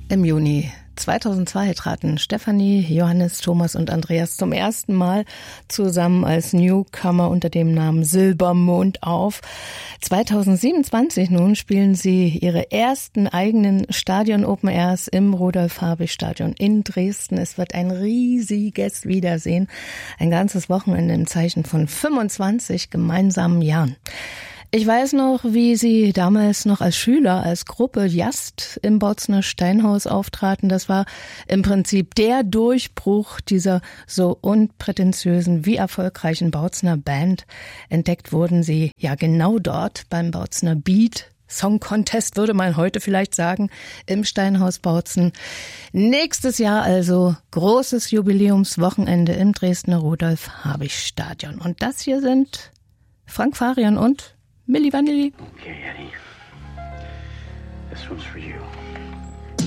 Im Juni 2002 traten Stefanie, Johannes, Thomas und Andreas zum ersten Mal zusammen als Newcomer unter dem Namen Silbermond auf. 2027 nun spielen sie ihre ersten eigenen Stadion-Open-Airs im Rudolf-Habich-Stadion in Dresden. Es wird ein riesiges Wiedersehen, ein ganzes Wochenende im Zeichen von 25 gemeinsamen Jahren. Ich weiß noch, wie sie damals noch als Schüler, als Gruppe Just im Bautzener Steinhaus auftraten. Das war im Prinzip der Durchbruch dieser so unprätentiösen wie erfolgreichen Bautzener Band. Entdeckt wurden sie ja genau dort beim Bautzener Beat Song Contest, würde man heute vielleicht sagen, im Steinhaus Bautzen. Nächstes Jahr also großes Jubiläumswochenende im Dresdner Rudolf-Habich-Stadion. Und das hier sind Frank Farian und Milli Vanilli. Okay, Eddie. This one's for you.